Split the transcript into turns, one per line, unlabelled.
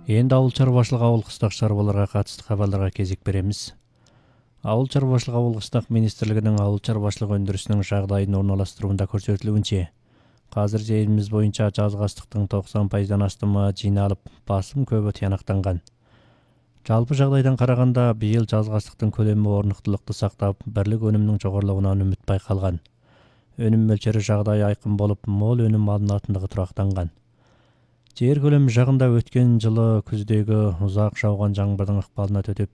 Енді ауыл шаруашылығы ауыл қыстақ шаруаларға қатысты хабарларға кезек береміз. Ауыл шаруашылығы ауыл қыстақ министрлігінің ауыл шаруашылығы өндірісінің жағдайын орналастыруында көрсетілуінше, қазір еліміз бойынша жазғы астықтың 90%-дан астымы жиналып, басым көбі тиянақтанған. Жалпы жағдайдан қарағанда, биыл жазғы астықтың көлемі орнықтылықты сақтап, бірлік өнімнің жоғарылауынан үміт байқалған. Өнім мөлшері жағдайы айқын болып, мол өнім алынатындығы тұрақтанған. Жер көлемі жағында өткен жылы күздегі ұзақ жауған жаңбырдың ықпалына төтеп